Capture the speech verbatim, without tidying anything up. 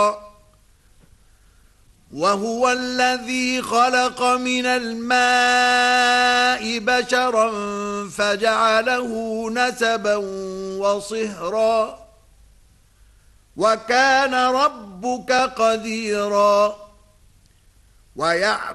وهو الذي خلق من الماء بشرا فجعله نسبا وصهرا وكان ربك قديرا. ويعلم